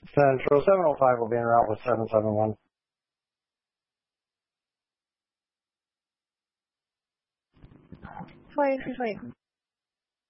Central 705 will be en route with 771. Flight 320.